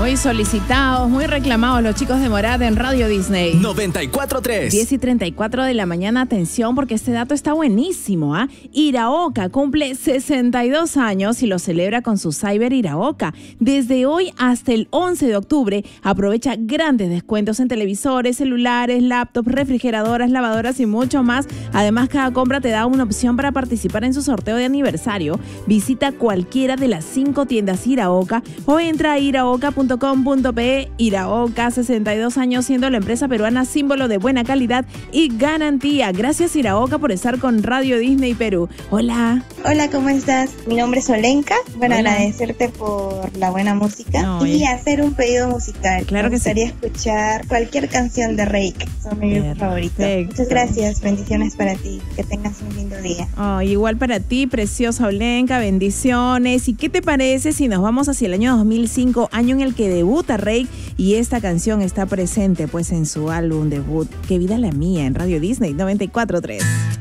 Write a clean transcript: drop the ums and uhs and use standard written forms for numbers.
Muy solicitados, muy reclamados los chicos de Morat en Radio Disney. 94.3. 10:34 de la mañana. Atención, porque este dato está buenísimo. Iraoka cumple 62 años y lo celebra con su Cyber Iraoka. Desde hoy hasta el 11 de octubre, aprovecha grandes descuentos en televisores, celulares, laptops, refrigeradoras, lavadoras y mucho más. Además, cada compra te da una opción para participar en su sorteo de aniversario. Visita cualquiera de las 5 tiendas Iraoka o entra a iraoka.com.pe. Iraoka, 62 años siendo la empresa peruana símbolo de buena calidad y garantía. Gracias Iraoka por estar con Radio Disney Perú. Hola. Hola, ¿cómo estás? Mi nombre es Olenka. Bueno, Hola. Agradecerte por la buena música y hacer un pedido musical. Claro que sí. Me gustaría escuchar cualquier canción de Reik. Son mi grupo favorito. Muchas gracias. Bendiciones para ti. Que tengas un lindo día. Igual para ti, preciosa Olenka. Bendiciones. ¿Y qué te parece si nos vamos hacia el año 2005, año en el que debuta Reik, y esta canción está presente pues en su álbum debut Qué vida la mía en Radio Disney 94.3?